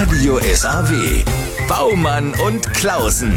Radio SAW. Baumann und Klausen.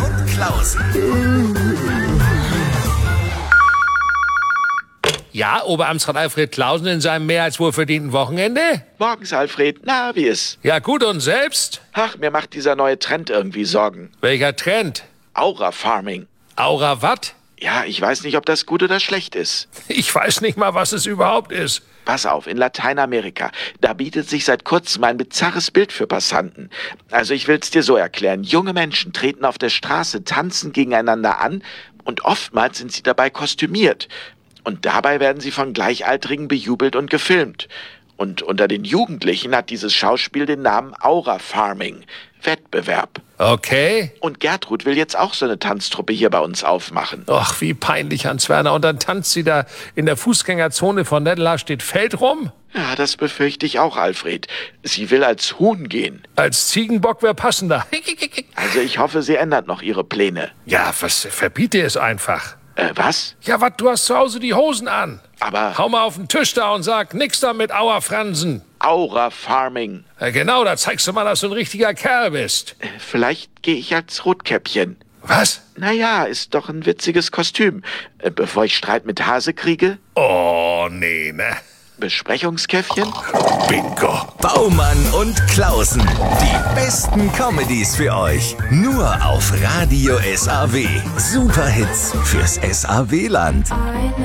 Ja, Oberamtsrat Alfred Klausen in seinem mehr als wohlverdienten Wochenende? Morgens, Alfred. Na, wie ist? Ja, gut, und selbst? Ach, mir macht dieser neue Trend irgendwie Sorgen. Welcher Trend? Aura-Farming. Aura wat? Ja, ich weiß nicht, ob das gut oder schlecht ist. Ich weiß nicht mal, was es überhaupt ist. Pass auf, in Lateinamerika, da bietet sich seit kurzem ein bizarres Bild für Passanten. Also ich will's dir so erklären. Junge Menschen treten auf der Straße, tanzen gegeneinander an und oftmals sind sie dabei kostümiert. Und dabei werden sie von Gleichaltrigen bejubelt und gefilmt. Und unter den Jugendlichen hat dieses Schauspiel den Namen Aura-Farming. Wettbewerb. Okay. Und Gertrud will jetzt auch so eine Tanztruppe hier bei uns aufmachen. Och, wie peinlich, Hans-Werner. Und dann tanzt sie da in der Fußgängerzone von Nettlar steht Feld rum? Ja, das befürchte ich auch, Alfred. Sie will als Huhn gehen. Als Ziegenbock wäre passender. Also ich hoffe, sie ändert noch ihre Pläne. Ja, was, verbiete es einfach. Was? Ja, was, du hast zu Hause die Hosen an. Aber Hau mal auf den Tisch da und sag, nix da mit Auerfransen. Aura-Farming. Ja, genau, da zeigst du mal, dass du ein richtiger Kerl bist. Vielleicht gehe ich als Rotkäppchen. Was? Naja, ist doch ein witziges Kostüm. Bevor ich Streit mit Hase kriege. Oh, nee, ne? Besprechungskäffchen? Bingo. Baumann und Klausen. Die besten Comedies für euch. Nur auf Radio SAW. Superhits fürs SAW-Land. I know